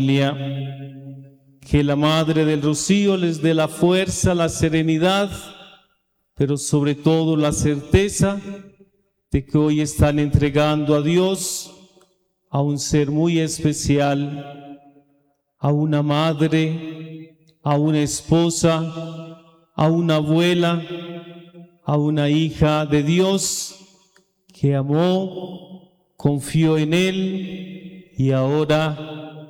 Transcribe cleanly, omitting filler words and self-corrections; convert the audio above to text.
Que la Madre del Rocío les dé la fuerza, la serenidad, pero sobre todo la certeza de que hoy están entregando a Dios a un ser muy especial, a una madre, a una esposa, a una abuela, a una hija de Dios que amó, confió en Él y ahora